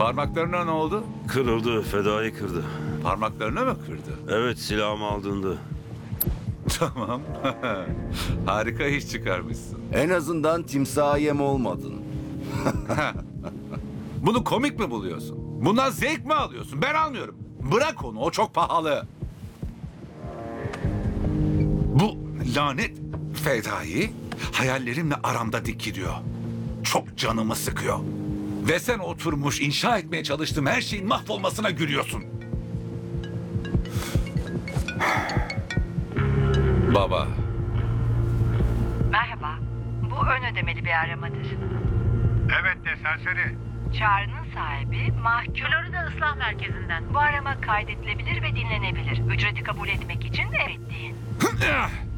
Parmaklarına ne oldu? Kırıldı, fedai kırdı. Parmaklarına mı kırdı? Evet, silahımı aldığında. Tamam. Harika iş çıkarmışsın. En azından timsaha yem olmadın. Bunu komik mi buluyorsun? Bundan zevk mi alıyorsun? Ben almıyorum. Bırak onu, o çok pahalı. Bu lanet fedai hayallerimle aramda dikiliyor. Çok canımı sıkıyor. Ve sen oturmuş inşa etmeye çalıştığım her şeyin mahvolmasına gülüyorsun. Baba, Merhaba. Bu ön ödemeli bir aramadır. Evet de serseri. Çağrının sahibi mahkum. Florida Islah Merkezi'nden. Bu arama kaydedilebilir ve dinlenebilir. Ücreti kabul etmek için evet deyin.